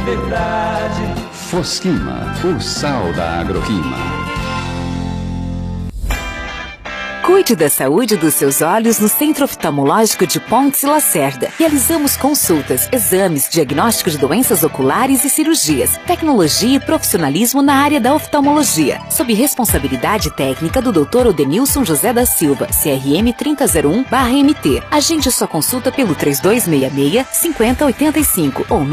Verdade. Fosquima, o sal da Agroquima. Cuide da saúde dos seus olhos no Centro Oftalmológico de Pontes e Lacerda. Realizamos consultas, exames, diagnóstico de doenças oculares e cirurgias, tecnologia e profissionalismo na área da oftalmologia, sob responsabilidade técnica do Dr. Odenilson José da Silva, CRM 3001/MT. Agende sua consulta pelo 3266-5085 ou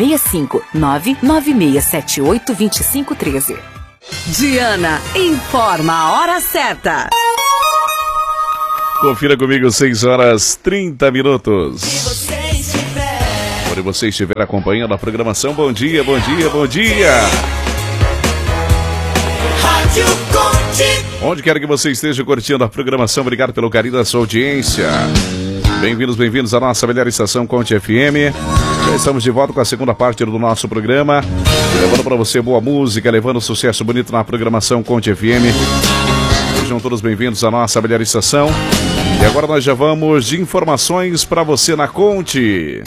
65-99678-2513. Diana informa a hora certa. Confira comigo, 6h30. Onde você estiver acompanhando a programação, bom dia, bom dia, bom dia. Rádio Conte. Onde quer que você esteja curtindo a programação, obrigado pelo carinho da sua audiência. Bem-vindos à nossa melhor estação Conte FM. Já estamos de volta com a segunda parte do nosso programa, levando para você boa música, levando sucesso bonito na programação Conte FM. Sejam todos bem-vindos à nossa melhor estação. E agora nós já vamos de informações para você na Conte.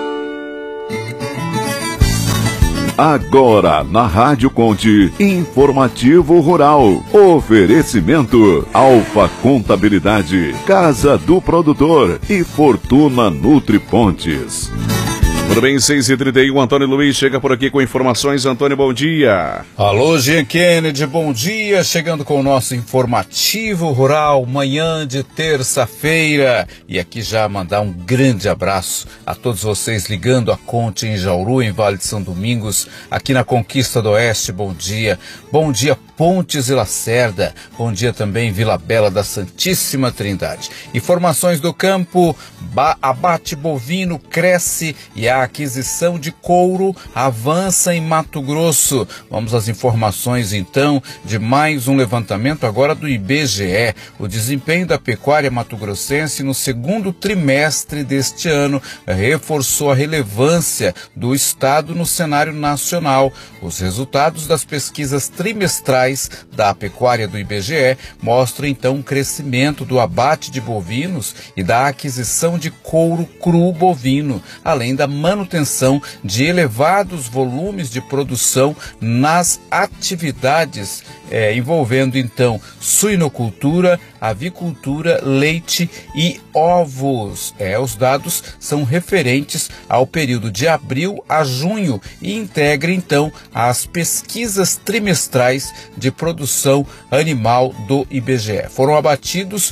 Agora na Rádio Conte, informativo rural. Oferecimento Alfa Contabilidade, Casa do Produtor e Fortuna Nutripontes. Tudo bem, 6h31, Antônio Luiz chega por aqui com informações. Antônio, bom dia. Alô, Jean Kennedy, bom dia. Chegando com o nosso informativo rural, manhã de terça-feira. E aqui já mandar um grande abraço a todos vocês ligando a Conte em Jauru, em Vale de São Domingos, aqui na Conquista do Oeste, bom dia. Bom dia, Pontes e Lacerda. Bom dia também, Vila Bela da Santíssima Trindade. Informações do campo, abate bovino cresce e a aquisição de couro avança em Mato Grosso. Vamos às informações então de mais um levantamento agora do IBGE. O desempenho da pecuária mato-grossense no segundo trimestre deste ano reforçou a relevância do estado no cenário nacional. Os resultados das pesquisas trimestrais da pecuária do IBGE mostram então um crescimento do abate de bovinos e da aquisição de couro cru bovino, além da manutenção de elevados volumes de produção nas atividades envolvendo então suinocultura, avicultura, leite e ovos. Os dados são referentes ao período de abril a junho e integram então as pesquisas trimestrais de produção animal do IBGE. Foram abatidos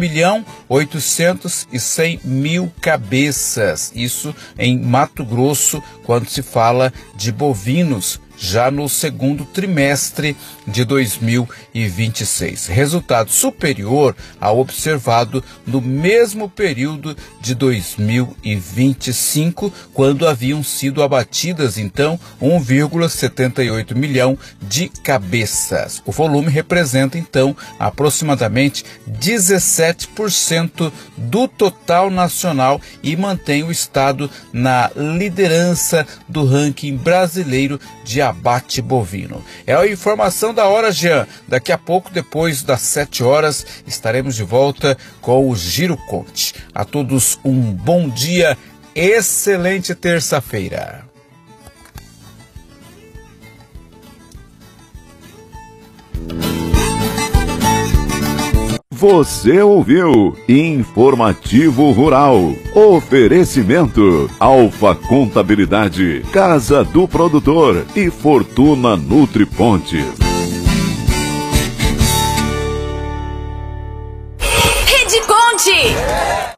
1.800.100.000 cabeças, isso em Mato Grosso, quando se fala de bovinos, já no segundo trimestre de 2026. Resultado superior ao observado no mesmo período de 2025, quando haviam sido abatidas, então, 1,78 milhão de cabeças. O volume representa, então, aproximadamente 17% do total nacional e mantém o estado na liderança do ranking brasileiro de abate bovino. É a informação da hora, Jean. Daqui a pouco, depois das 7 horas, estaremos de volta com o Giro Conte. A todos um bom dia, excelente terça-feira. Você ouviu Informativo Rural. Oferecimento Alfa Contabilidade, Casa do Produtor e Fortuna Nutripontes. Rede Conte!